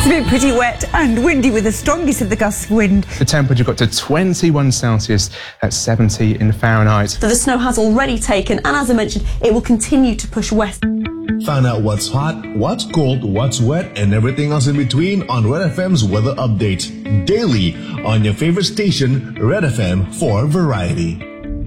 It's been pretty wet and windy with the strongest of the gusts of wind. The temperature got to 21 Celsius at 70 in Fahrenheit. So the snow has already taken, and as I mentioned, it will continue to push west. Find out what's hot, what's cold, what's wet, and everything else in between on Red FM's weather update. Daily on your favorite station, Red FM for variety.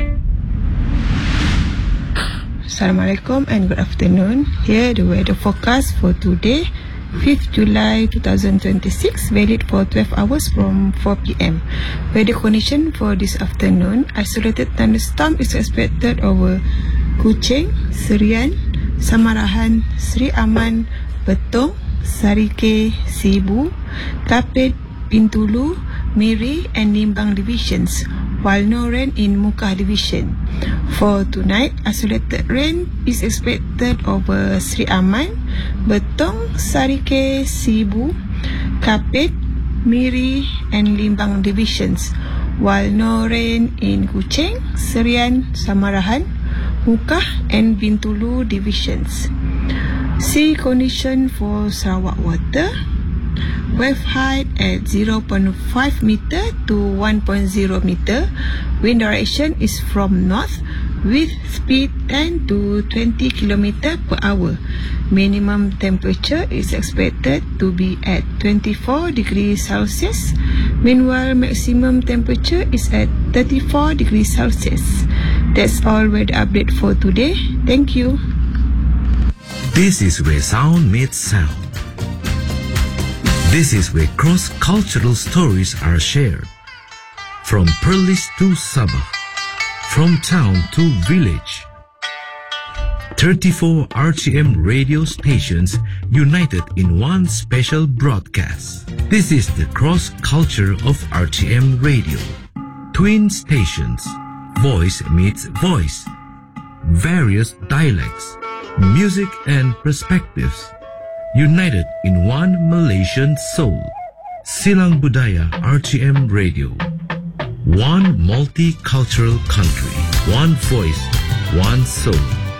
Assalamualaikum and good afternoon. Here the weather forecast for today, 5th July 2026, valid for 12 hours from 4 p.m. Weather condition for this afternoon: isolated thunderstorm is expected over Kuching, Serian, Samarahan, Sri Aman, Betong, Sarike, Cebu, Kapit, Bintulu, Miri and Limbang divisions, while no rain in Muka division. For tonight, isolated rain is expected over Sri Aman, Betong, Sarike, Cebu, Kapit, Miri and Limbang divisions, while no rain in Kuching, Serian, Samarahan, Muka and Bintulu divisions. Sea condition for Sarawak water: wave height at 0.5 meter to 1.0 meter. Wind direction is from north with speed 10 to 20 km per hour. Minimum temperature is expected to be at 24 degrees Celsius. Meanwhile, maximum temperature is at 34 degrees Celsius. That's all weather update for today. Thank you. This is where sound meets sound. This is where cross-cultural stories are shared. From Perlis to Sabah, from town to village. 34 RTM radio stations united in one special broadcast. This is the cross-culture of RTM radio. Twin stations, voice meets voice. Various dialects, music and perspectives. United in one Malaysian soul. Silang Budaya RTM Radio. One multicultural country. One voice, one soul.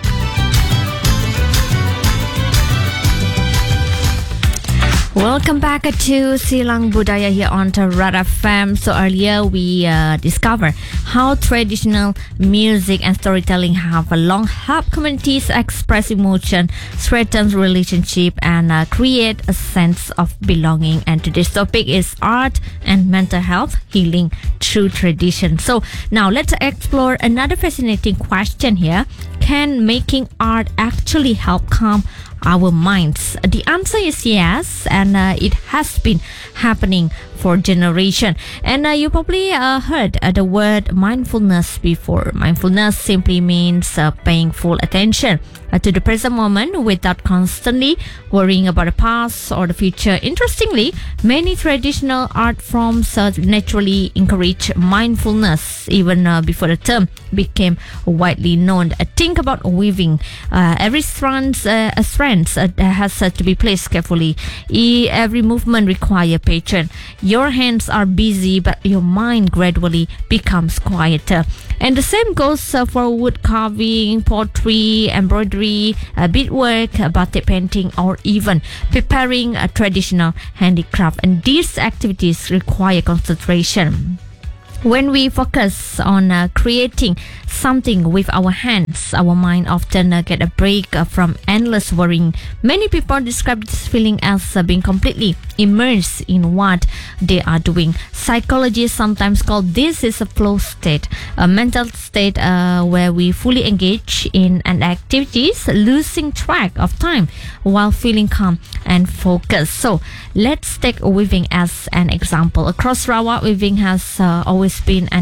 Welcome back to Silang Budaya here on Red FM. So earlier we discovered how traditional music and storytelling have long helped communities express emotion, strengthen relationship, and create a sense of belonging. And today's topic is art and mental health healing through tradition. So now let's explore another fascinating question here. Can making art actually help calm our minds? The answer is yes, and it has been happening for generation. And you probably heard the word mindfulness before. Mindfulness simply means paying full attention to the present moment without constantly worrying about the past or the future. Interestingly, many traditional art forms naturally encourage mindfulness even before the term became widely known. Think about weaving. Every strand has to be placed carefully. Every movement requires patience. Your hands are busy, but your mind gradually becomes quieter. And the same goes for wood carving, pottery, embroidery, beadwork, batik painting, or even preparing a traditional handicraft. And these activities require concentration. When we focus on creating something with our hands, our mind often get a break from endless worrying. Many people describe this feeling as being completely immersed in what they are doing. Psychologists sometimes call this is a flow state, a mental state where we fully engage in an activities, losing track of time while feeling calm and focused. So let's take weaving as an example. Across Sarawak, weaving has always been an